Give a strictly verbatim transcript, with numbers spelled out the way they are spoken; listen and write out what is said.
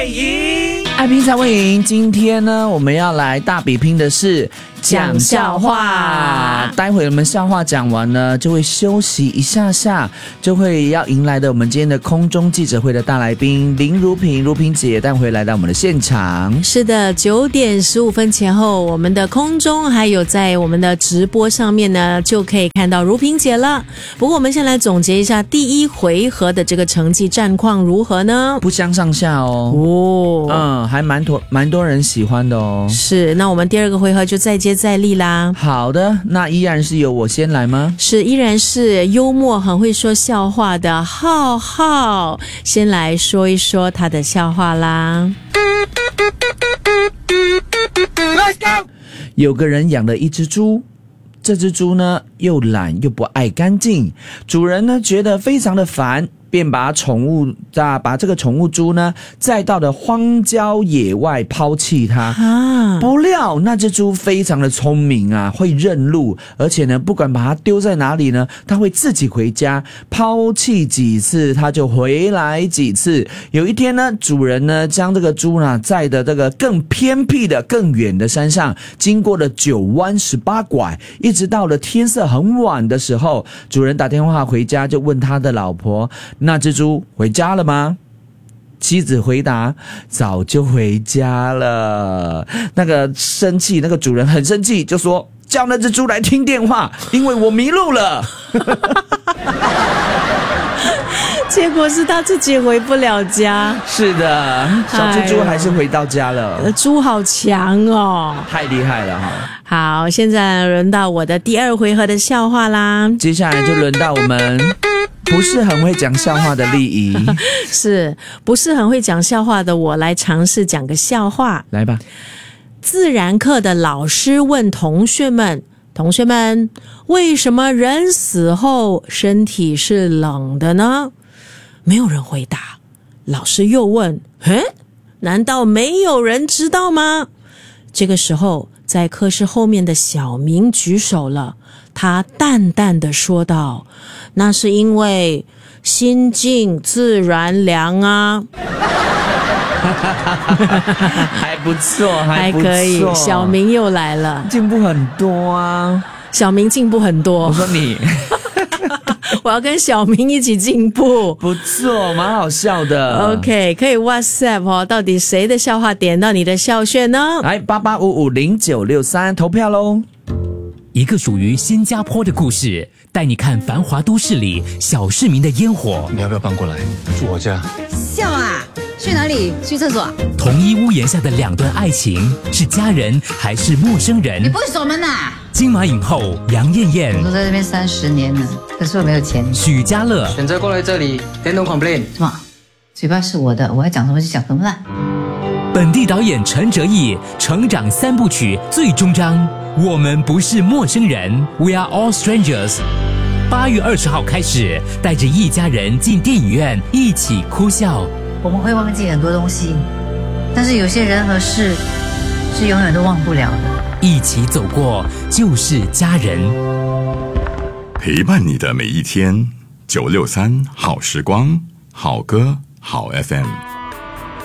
会赢， 爱拼才会赢。今天呢，我们要来大比拼的是讲笑话。待会我们笑话讲完呢，就会休息一下下，就会要迎来的我们今天的空中记者会的大来宾林如萍，如萍姐待会来到我们的现场。 是的，九点十五分前后，我们的空中还有在我们的直播上面呢，就可以看到如萍姐了。不过我们先来总结一下第一回合的这个成绩战况如何呢？ 不相上下哦。 哦， 嗯，还蛮多蛮多人喜欢的哦。 是，那我们第二个回合就再接再厉啦。 好的，那依然是由我先来吗？ 是，依然是幽默很会说笑话的浩浩先来说一说他的笑话啦。 Let's go！ 有个人养了一只猪，这只猪呢又懒又不爱干净，主人呢觉得非常的烦，便把宠物啊把这个宠物猪呢载到了荒郊野外抛弃它。 啊， 不料那只猪非常的聪明啊，会认路，而且呢不管把它丢在哪里呢，它会自己回家，抛弃几次它就回来几次。有一天呢，主人呢将这个猪呢载的这个更偏僻的更远的山上，经过了九弯十八拐，一直到了天色很晚的时候，主人打电话回家就问他的老婆，那只猪回家了吗？妻子回答，早就回家了。那个生气，那个主人很生气，就说叫那只猪来听电话，因为我迷路了。 结果是他自己回不了家。 是的，小猪猪还是回到家了。 呃，猪好强哦， 太厉害了哈！ 好，现在轮到我的第二回合的笑话啦。 接下来就轮到我们不是很会讲笑话的丽仪， 是不是很会讲笑话的我来尝试讲个笑话。 来吧。 自然课的老师问同学们，同学们，为什么人死后身体是冷的呢？没有人回答。老师又问，嘿，难道没有人知道吗？这个时候，在课室后面的小明举手了，他淡淡的说道，那是因为心静自然凉啊。 还不错，还不错， 还可以。小明又来了， 进步很多啊。 小明进步很多。 我说你我要跟小明一起进步。 不错，蛮好笑的。 OK， 可以 WhatsApp 哦，到底谁的笑话点到你的笑穴呢？ 来八八五五零九六三投票咯。 一个属于新加坡的故事，带你看繁华都市里小市民的烟火。 你要不要搬过来住我家？ 笑啊！去哪里？去厕所？ 同一屋檐下的两段爱情，是家人还是陌生人？ 你不会锁门啊？ 金马影后杨艳艳， 我都在这边三十年了，可是我没有钱。 许家乐选择过来这里 ，then don't complain。 什么？嘴巴是我的，我要讲什么就讲什么啦。 本地导演陈哲艺成长三部曲最终章，我们不是陌生人 ，We are all strangers。八月二十号开始，带着一家人进电影院一起哭笑。 我们会忘记很多东西，但是有些人和事是永远都忘不了的。 一起走过就是家人， 陪伴你的每一天。九六三好时光，好歌好 F M。